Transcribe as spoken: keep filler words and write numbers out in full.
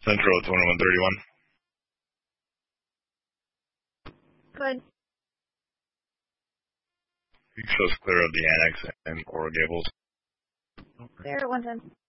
Central twenty-one thirty-one. Good. It shows clear of the annex and Coral Gables. Clear at one ten.